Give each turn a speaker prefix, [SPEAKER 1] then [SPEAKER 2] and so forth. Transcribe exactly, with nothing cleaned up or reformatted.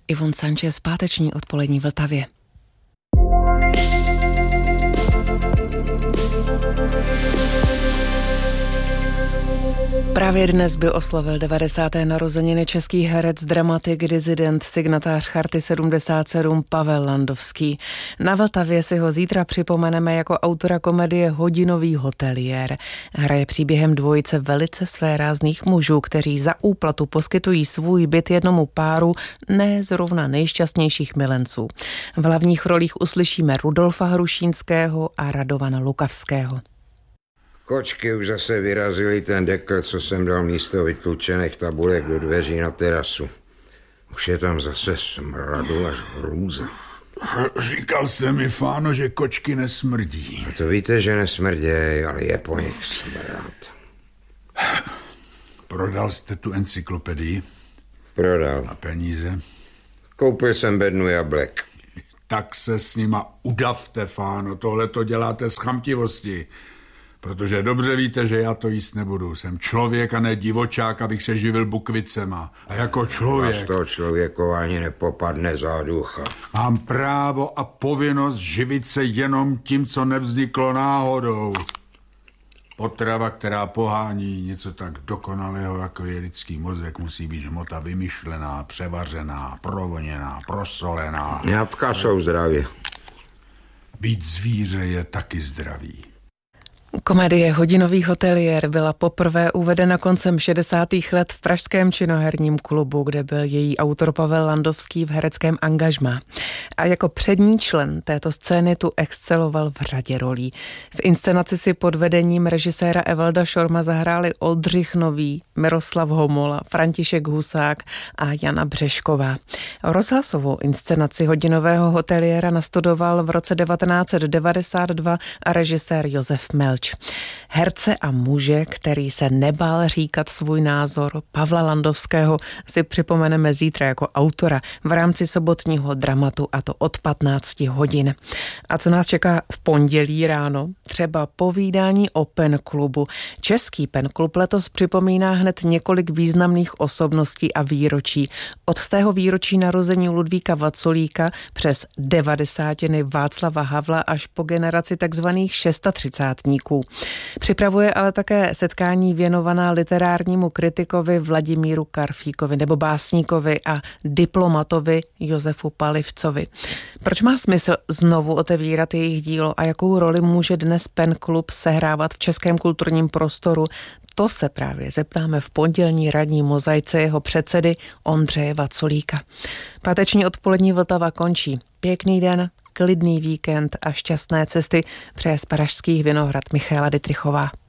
[SPEAKER 1] Ivon Sanchez, páteční odpolední Vltavě. Právě dnes by oslavil devadesáté narozeniny český herec, dramatik, dizident, signatář Charty sedmdesát sedm Pavel Landovský. Na Vltavě si ho zítra připomeneme jako autora komedie Hodinový hoteliér. Hraje příběhem dvojice velice svérázných mužů, kteří za úplatu poskytují svůj byt jednomu páru ne zrovna nejšťastnějších milenců. V hlavních rolích uslyšíme Rudolfa Hrušínského a Radovana Lukavského.
[SPEAKER 2] Kočky už zase vyrazili ten dekl, co jsem dal místo vytlučených tabulek do dveří na terasu. Už je tam zase smradu až hrůza.
[SPEAKER 3] Říkal jsem mi, Fáno, že kočky nesmrdí.
[SPEAKER 2] A to víte, že nesmrděj, ale je po nich smrad.
[SPEAKER 3] Prodal jste tu encyklopedii?
[SPEAKER 2] Prodal.
[SPEAKER 3] A peníze?
[SPEAKER 2] Koupil jsem bednu jablek.
[SPEAKER 3] Tak se s nima udavte, Fáno, tohle to děláte z chamtivosti. Protože dobře víte, že já to jíst nebudu. Jsem člověk a ne divočák, abych se živil bukvicema. A jako člověk...
[SPEAKER 2] A z toho člověkování nepopadne záducha.
[SPEAKER 3] Mám právo a povinnost živit se jenom tím, co nevzniklo náhodou. Potrava, která pohání něco tak dokonalého, jako je lidský mozek, musí být hmota vymyšlená, převařená, provoněná, prosolená.
[SPEAKER 2] Jablka jsou zdraví.
[SPEAKER 3] Být zvíře je taky zdravý.
[SPEAKER 1] Komedie Hodinový hoteliér byla poprvé uvedena koncem šedesátých let v pražském činoherním klubu, kde byl její autor Pavel Landovský v hereckém angažmá. A jako přední člen této scény tu exceloval v řadě rolí. V inscenaci si pod vedením režiséra Evalda Šorma zahráli Oldřich Nový, Miroslav Homola, František Husák a Jana Břešková. Rozhlasovou inscenaci Hodinového hoteliéra nastudoval v roce devatenáct set devadesát dva režisér Josef Melč. Herce a muže, který se nebál říkat svůj názor, Pavla Landovského, si připomeneme zítra jako autora v rámci sobotního dramatu, a to od patnácti hodin. A co nás čeká v pondělí ráno? Třeba povídání o Pen klubu. Český Pen klub letos připomíná hned několik významných osobností a výročí. Od stého výročí narození Ludvíka Vaculíka přes devadesátiny Václava Havla až po generaci takzvaných šestadvacátníků. Připravuje ale také setkání věnovaná literárnímu kritikovi Vladimíru Karfíkovi nebo básníkovi a diplomatovi Josefu Palivcovi. Proč má smysl znovu otevírat jejich dílo a jakou roli může dnes Pen klub sehrávat v českém kulturním prostoru? To se právě zeptáme v pondělní ranní mozaice jeho předsedy Ondřeje Vaculíka. Páteční odpolední Vltava končí. Pěkný den, klidný víkend a šťastné cesty přeje z Pražských Vinohrad Michaela Dittrichová.